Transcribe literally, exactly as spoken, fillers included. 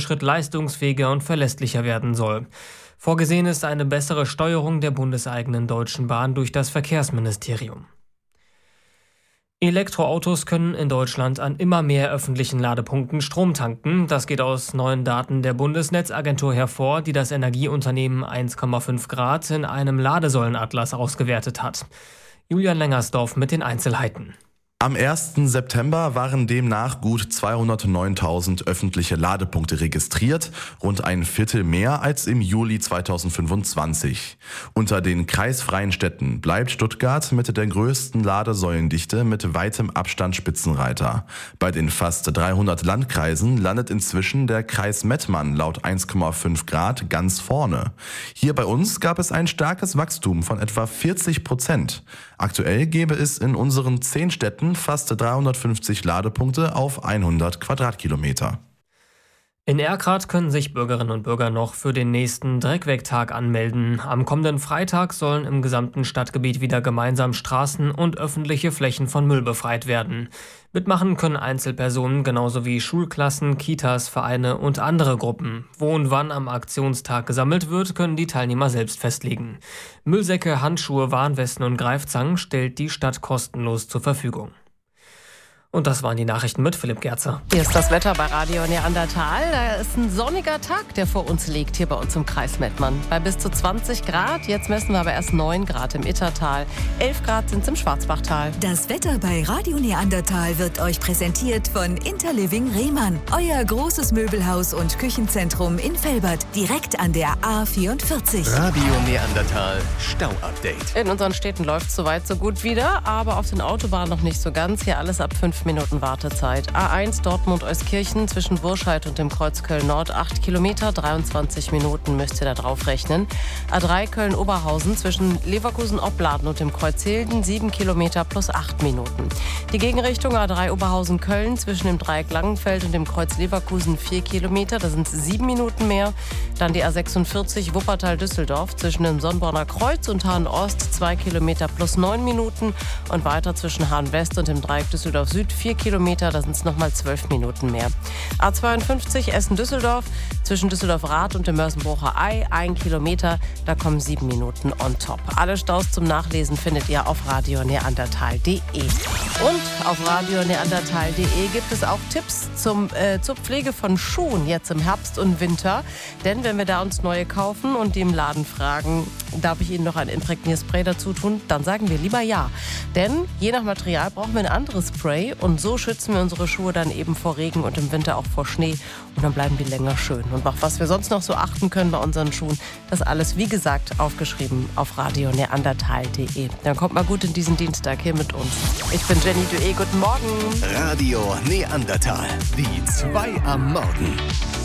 Schritt leistungsfähiger und verlässlicher werden soll. Vorgesehen ist eine bessere Steuerung der bundeseigenen Deutschen Bahn durch das Verkehrsministerium. Elektroautos können in Deutschland an immer mehr öffentlichen Ladepunkten Strom tanken. Das geht aus neuen Daten der Bundesnetzagentur hervor, die das Energieunternehmen eins Komma fünf Grad in einem Ladesäulenatlas ausgewertet hat. Julian Lengersdorf mit den Einzelheiten. Am ersten September waren demnach gut zweihundertneuntausend öffentliche Ladepunkte registriert, rund ein Viertel mehr als im Juli zweitausendfünfundzwanzig. Unter den kreisfreien Städten bleibt Stuttgart mit der größten Ladesäulendichte mit weitem Abstand Spitzenreiter. Bei den fast dreihundert Landkreisen landet inzwischen der Kreis Mettmann laut eins Komma fünf Grad ganz vorne. Hier bei uns gab es ein starkes Wachstum von etwa vierzig Prozent. Aktuell gäbe es in unseren zehn Städten fast dreihundertfünfzig Ladepunkte auf hundert Quadratkilometer. In Erkrath können sich Bürgerinnen und Bürger noch für den nächsten Dreckwegtag anmelden. Am kommenden Freitag sollen im gesamten Stadtgebiet wieder gemeinsam Straßen und öffentliche Flächen von Müll befreit werden. Mitmachen können Einzelpersonen genauso wie Schulklassen, Kitas, Vereine und andere Gruppen. Wo und wann am Aktionstag gesammelt wird, können die Teilnehmer selbst festlegen. Müllsäcke, Handschuhe, Warnwesten und Greifzangen stellt die Stadt kostenlos zur Verfügung. Und das waren die Nachrichten mit Philipp Gerzer. Hier ist das Wetter bei Radio Neandertal. Da ist ein sonniger Tag, der vor uns liegt, hier bei uns im Kreis Mettmann. Bei bis zu zwanzig Grad. Jetzt messen wir aber erst neun Grad im Ittertal. elf Grad sind es im Schwarzbachtal. Das Wetter bei Radio Neandertal wird euch präsentiert von Interliving Rehmann. Euer großes Möbelhaus und Küchenzentrum in Velbert, direkt an der A vierundvierzig. Radio Neandertal Stau-Update. In unseren Städten läuft es soweit so gut wieder, aber auf den Autobahnen noch nicht so ganz. Hier alles ab fünf Minuten Wartezeit. A eins Dortmund-Euskirchen zwischen Burscheid und dem Kreuz Köln-Nord acht Kilometer, dreiundzwanzig Minuten müsst ihr da drauf rechnen. A drei Köln-Oberhausen zwischen Leverkusen-Opladen und dem Kreuz Hilden sieben Kilometer plus acht Minuten. Die Gegenrichtung A drei Oberhausen-Köln zwischen dem Dreieck Langenfeld und dem Kreuz Leverkusen vier Kilometer, da sind es sieben Minuten mehr. Dann die A sechsundvierzig Wuppertal-Düsseldorf zwischen dem Sonnborner Kreuz und Hahn-Ost zwei Kilometer plus neun Minuten und weiter zwischen Hahn-West und dem Dreieck Düsseldorf-Süd vier Kilometer, da sind es nochmal zwölf Minuten mehr. A zweiundfünfzig Essen-Düsseldorf zwischen Düsseldorf-Rath und dem Mörsenbrucher Ei ein Kilometer, da kommen sieben Minuten on top. Alle Staus zum Nachlesen findet ihr auf radio neandertal punkt de. Und auf radio neandertal punkt de gibt es auch Tipps zum, äh, zur Pflege von Schuhen jetzt im Herbst und Winter. Denn wenn wir da uns neue kaufen und die im Laden fragen, darf ich Ihnen noch ein Imprägnierspray dazu tun, dann sagen wir lieber ja. Denn je nach Material brauchen wir ein anderes Spray und so schützen wir unsere Schuhe dann eben vor Regen und im Winter auch vor Schnee und dann bleiben die länger schön. Und auf was wir sonst noch so achten können bei unseren Schuhen, das alles, wie gesagt, aufgeschrieben auf radio neandertal punkt de. Dann kommt mal gut in diesen Dienstag hier mit uns. Ich bin Jenny Dué, guten Morgen. Radio Neandertal, die zwei am Morgen.